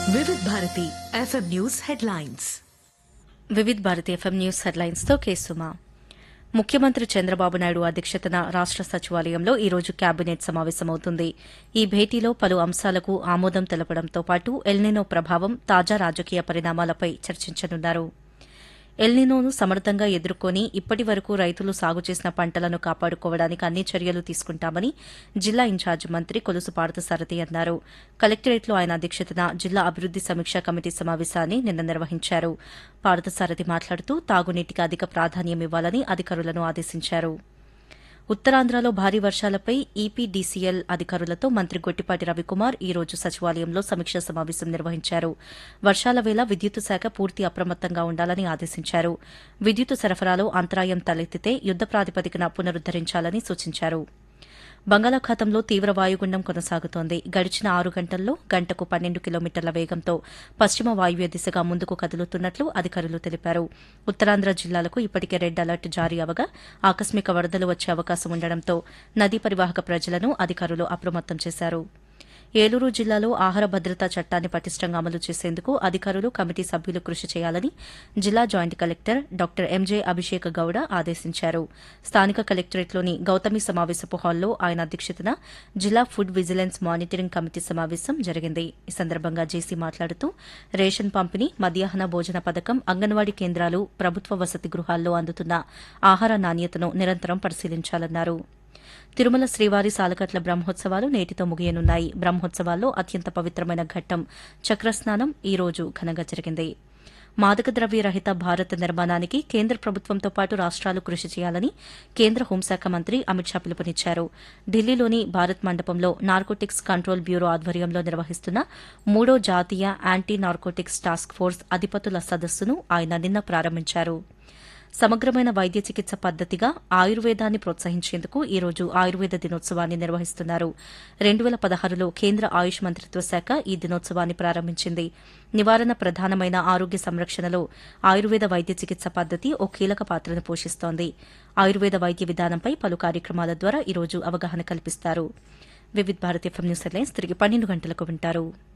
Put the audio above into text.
Vividh Bharati FM news headlines. Vividh Bharati FM news హెడ్లైన్స్తో కేసుమా. ముఖ్యమంత్రి చంద్రబాబు నాయుడు అధ్యక్షతన రాష్ట సచివాలయంలో ఈ రోజు కేబినెట్ సమావేశమవుతుంది. ఈ భేటీలో పలు అంశాలకు ఆమోదం తెలపడంతో పాటు ఎల్నినో ప్రభావం, తాజా రాజకీయ పరిణామాలపై చర్చించనున్నారు. ఎల్నినోను సమర్థంగా ఎదుర్కొని ఇప్పటి వరకు రైతులు సాగు చేసిన పంటలను కాపాడుకోవడానికి అన్ని చర్యలు తీసుకుంటామని జిల్లా ఇన్ఛార్జ్ మంత్రి కొలుసు పార్థసారథి అన్నారు. కలెక్టరేట్లో ఆయన అధ్యక్షతన జిల్లా అభివృద్ది సమీక్షా కమిటీ సమావేశాన్ని నిన్న నిర్వహించారు. పార్థసారథి మాట్లాడుతూ తాగునీటికి అధిక ప్రాధాన్యం ఇవ్వాలని అధికారులను ఆదేశించారు. ఉత్తరాంధ్రలో భారీ వర్షాలపై ఈపీడీసీఎల్ అధికారులతో మంత్రి గొట్టిపాటి రవికుమార్ ఈ రోజు సచివాలయంలో సమీక్షా సమావేశం నిర్వహించారు. వర్షాల వేళ విద్యుత్ శాఖ పూర్తి అప్రమత్తంగా ఉండాలని ఆదేశించారు. విద్యుత్ సరఫరాలో అంతరాయం తలెత్తితే యుద్ద ప్రాతిపదికన పునరుద్దరించాలని సూచించారు. బంగాళాఖాతంలో తీవ్ర వాయుగుండం కొనసాగుతోంది. గడిచిన 6 గంటల్లో గంటకు 12 కిలోమీటర్ల వేగంతో పశ్చిమ వాయువ్య దిశగా ముందుకు కదులుతున్నట్లు అధికారులు తెలిపారు. ఉత్తరాంధ్ర జిల్లాలకు ఇప్పటికే రెడ్ అలర్ట్ జారీ అవగా ఆకస్మిక వరదలు వచ్చే అవకాశం ఉండడంతో నదీ పరివాహక ప్రజలను అధికారులు అప్రమత్తం చేశారు. ఏలూరు జిల్లాలో ఆహార భద్రతా చట్టాన్ని పటిష్టంగా అమలు చేసేందుకు అధికారులు, కమిటీ సభ్యులు కృషి చేయాలని జిల్లా joint collector doctor M J Abhishek Gowda ఆదేశించారు. స్థానిక కలెక్టరేట్లోని గౌతమి సమావేశపు హాల్లో ఆయన అధ్యక్షతన జిల్లా ఫుడ్ విజిలెన్స్ మానిటరింగ్ కమిటీ సమావేశం జరిగింది. ఈ సందర్భంగా జేసీ మాట్లాడుతూ రేషన్ పంపిణీ, మధ్యాహ్న భోజన పథకం, అంగన్వాడీ కేంద్రాలు, ప్రభుత్వ వసతి గృహాల్లో అందుతున్న ఆహార నాణ్యతను నిరంతరం పరిశీలించాలన్నారు. తిరుమల శ్రీవారి సాలకట్ల బ్రహ్మోత్సవాలు నేటితో ముగియనున్నాయి. బ్రహ్మోత్సవాల్లో అత్యంత పవిత్రమైన ఘట్టం చక్రస్నానం ఈ రోజు ఘనంగా జరిగింది. మాదక ద్రవ్య రహిత భారత్ నిర్మాణానికి కేంద్ర ప్రభుత్వంతో పాటు రాష్ట్రాలు కృషి చేయాలని కేంద్ర హోంశాఖ మంత్రి అమిత్ షా పిలుపునిచ్చారు. ఢిల్లీలోని భారత్ మండపంలో నార్కోటిక్స్ కంట్రోల్ బ్యూరో ఆధ్వర్యంలో నిర్వహిస్తున్న 3వ జాతీయ యాంటీ నార్కోటిక్స్ టాస్క్ ఫోర్స్ అధిపతుల సదస్సును ఆయన నిన్న ప్రారంభించారు. సమగ్రమైన వైద్య చికిత్స పద్దతిగా ఆయుర్వేదాన్ని ప్రోత్సహించేందుకు ఈ రోజు ఆయుర్వేద దినోత్సవాన్ని నిర్వహిస్తున్నారు. 2016లో కేంద్ర ఆయుష్ మంత్రిత్వ శాఖ ఈ దినోత్సవాన్ని ప్రారంభించింది. నివారణ ప్రధానమైన ఆరోగ్య సంరక్షణలో ఆయుర్వేద వైద్య చికిత్స పద్దతి ఓ కీలక పాత్రను పోషిస్తోంది. ఆయుర్వేద వైద్య విధానంపై పలు కార్యక్రమాల ద్వారా ఈ రోజు అవగాహన కల్పిస్తారు. Vividh Bharati FM news headlines తిరిగి 12 గంటలకు వింటారు.